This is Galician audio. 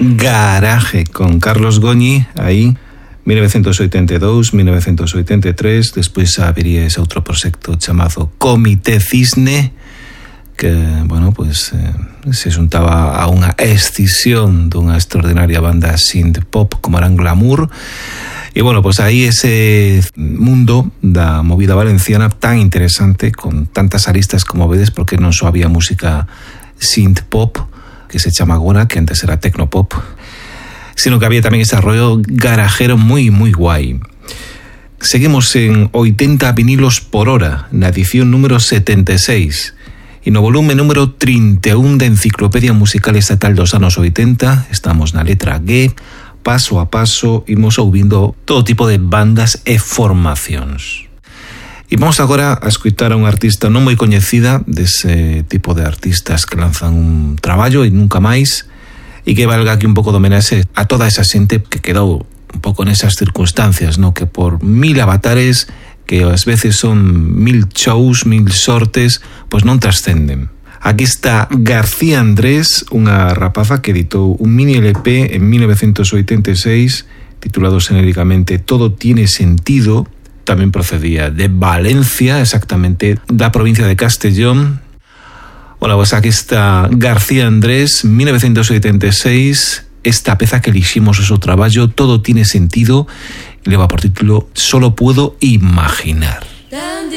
Garage con Carlos Goñi, aí 1982, 1983. Despois habería ese outro proxecto chamado Comité Cisne, que, bueno, pues se xuntaba a unha escisión dunha extraordinaria banda synth pop como eran Glamour. E, bueno, pues aí ese mundo da movida valenciana tan interesante, con tantas aristas como vedes, porque non só había música synth pop, que se chama agora, que antes era tecnopop, sino que había tamén ese rollo garajero moi, moi guai. Seguimos en 80 vinilos por hora, na edición número 76, e no volume número 31 da Enciclopedia Musical Estatal dos anos 80, estamos na letra G. Paso a paso imos ouvindo todo tipo de bandas e formacións. E vamos agora a escutar a unha artista non moi coñecida, dese tipo de artistas que lanzan un traballo e nunca máis, e que valga aquí un pouco de homenaxe a toda esa xente que quedou un pouco nesas circunstancias, no, que por 1000 avatares, que ás veces son 1000 shows, 1000 sortes, pois non trascenden. Aquí está García Andrés, unha rapaza que editou un mini LP en 1986 titulado xenéricamente Todo tiene sentido. Tamén procedía de Valencia, exactamente da provincia de Castellón. Bueno, pues aquí está García Andrés, 1986, esta peza que eliximos o seu traballo, Todo tiene sentido, e leva por título Solo puedo imaginar.